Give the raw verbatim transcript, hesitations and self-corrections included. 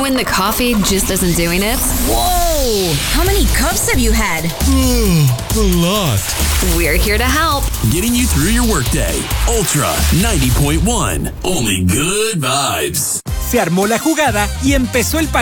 when the coffee just isn't doing it? Whoa! How many cups have you had? A lot. We're here to help. Getting you through your workday. Ultra ninety point one. Only good vibes. Se armó la jugada y empezó el partido.